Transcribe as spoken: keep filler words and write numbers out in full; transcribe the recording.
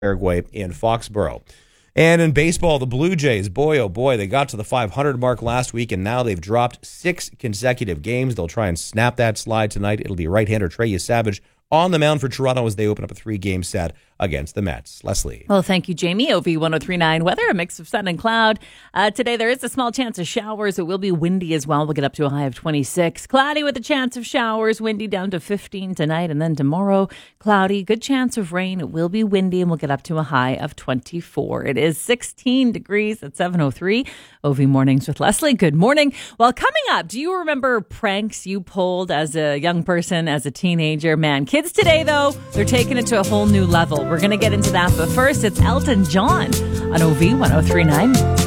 Paraguay in Foxborough. And in baseball, the Blue Jays, boy, oh boy, they got to the five hundred mark last week, and now they've dropped six consecutive games. They'll try and snap that slide tonight. It'll be right-hander Trey Savage on the mound for Toronto as they open up a three-game set against the Mets. Leslie. Well, thank you, Jamie. O V one oh three point nine weather, a mix of sun and cloud. Uh, today, there is a small chance of showers. It will be windy as well. We'll get up to a high of twenty-six. Cloudy with a chance of showers. Windy down to fifteen tonight. And then tomorrow, cloudy. Good chance of rain. It will be windy, and we'll get up to a high of twenty-four. It is sixteen degrees at seven oh three. O V Mornings with Leslie. Good morning. Well, coming up, do you remember pranks you pulled as a young person, as a teenager? Man, kids today, though, they're taking it to a whole new level. We're going to get into that. But first, it's Elton John on O V one oh three point nine.